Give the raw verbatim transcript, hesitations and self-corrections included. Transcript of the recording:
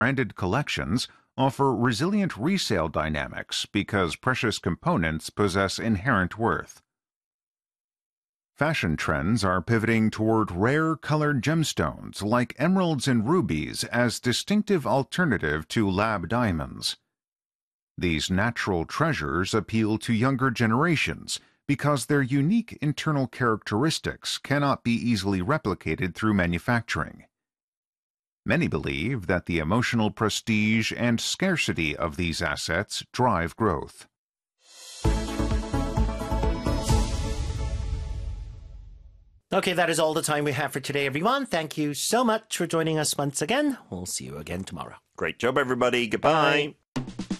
branded collections offer resilient resale dynamics because precious components possess inherent worth. Fashion trends are pivoting toward rare colored gemstones like emeralds and rubies as distinctive alternative to lab diamonds. These natural treasures appeal to younger generations because their unique internal characteristics cannot be easily replicated through manufacturing. Many believe that the emotional prestige and scarcity of these assets drive growth. Okay, that is all the time we have for today, everyone. Thank you so much for joining us once again. We'll see you again tomorrow. Great job, everybody. Goodbye. Bye.